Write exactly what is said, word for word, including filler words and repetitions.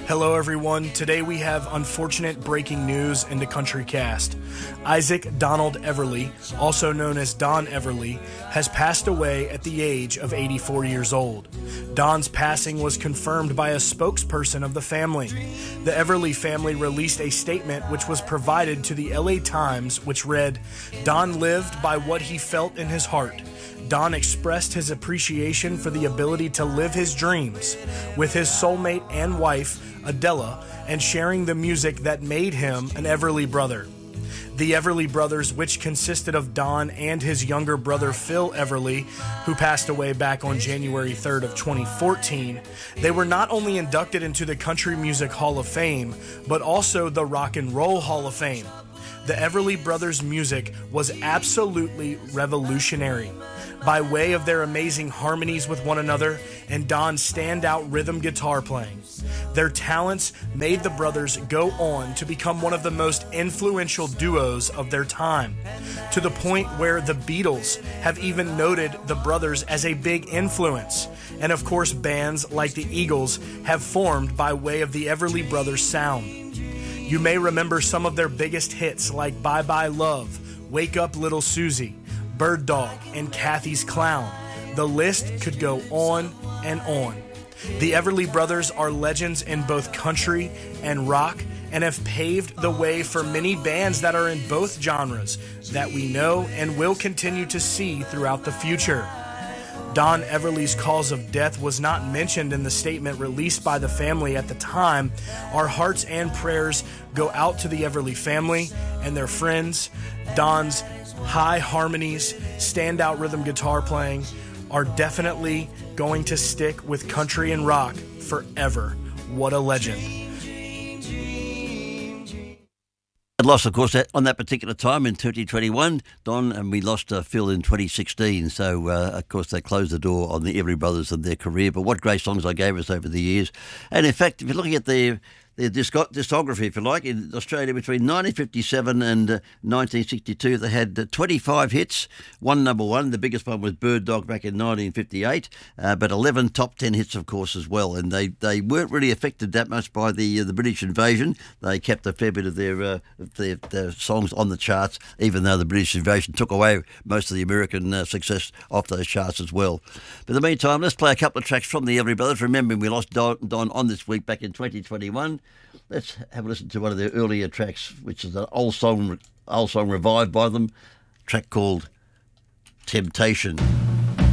Hello everyone, today we have unfortunate breaking news in the Country Cast. Isaac Donald Everly, also known as Don Everly, has passed away at the age of eighty-four years old. Don's passing was confirmed by a spokesperson of the family. The Everly family released a statement which was provided to the L A Times, which read, "Don lived by what he felt in his heart. Don expressed his appreciation for the ability to live his dreams with his soulmate and wife, Adela, and sharing the music that made him an Everly brother." The Everly brothers, which consisted of Don and his younger brother Phil Everly, who passed away back on January third of twenty fourteen, they were not only inducted into the Country Music Hall of Fame, but also the Rock and Roll Hall of Fame. The Everly brothers' music was absolutely revolutionary. By way of their amazing harmonies with one another and Don's standout rhythm guitar playing. Their talents made the brothers go on to become one of the most influential duos of their time, to the point where the Beatles have even noted the brothers as a big influence. And of course, bands like the Eagles have formed by way of the Everly brothers' sound. You may remember some of their biggest hits like Bye Bye Love, Wake Up Little Susie, Bird Dog, and Kathy's Clown. The list could go on and on. The Everly brothers are legends in both country and rock and have paved the way for many bands that are in both genres that we know and will continue to see throughout the future. Don Everly's cause of death was not mentioned in the statement released by the family at the time. Our hearts and prayers go out to the Everly family and their friends. Don's high harmonies, standout rhythm guitar playing are definitely going to stick with country and rock forever. What a legend. And lost, of course, that, on that particular time in twenty twenty-one, Don, and we lost uh, Phil in twenty sixteen. So, uh, of course, they closed the door on the Everly brothers and their career. But what great songs they gave us over the years. And, in fact, if you're looking at their their discography, if you like, in Australia between nineteen fifty-seven and uh, nineteen sixty-two, they had uh, twenty-five hits, one number one. The biggest one was Bird Dog back in nineteen fifty-eight, uh, but eleven top ten hits, of course, as well. And they, they weren't really affected that much by the uh, the British invasion. They kept a fair bit of their, uh, their, their songs on the charts, even though the British invasion took away most of the American uh, success off those charts as well. But in the meantime, let's play a couple of tracks from the Everly Brothers. Remembering we lost Don, Don on this week back in twenty twenty-one. Let's have a listen to one of their earlier tracks, which is an old song, old song revived by them, a track called Temptation.